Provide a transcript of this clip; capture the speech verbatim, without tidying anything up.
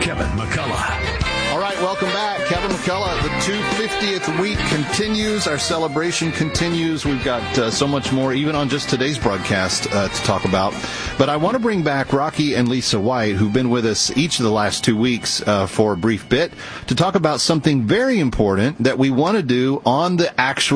Kevin McCullough. All right, welcome back. Kevin McCullough. The two hundred fiftieth week continues. Our celebration continues. We've got uh, so much more, even on just today's broadcast, uh, to talk about. But I want to bring back Rocky and Lisa White, who've been with us each of the last two weeks uh, for a brief bit, to talk about something very important that we want to do on the actual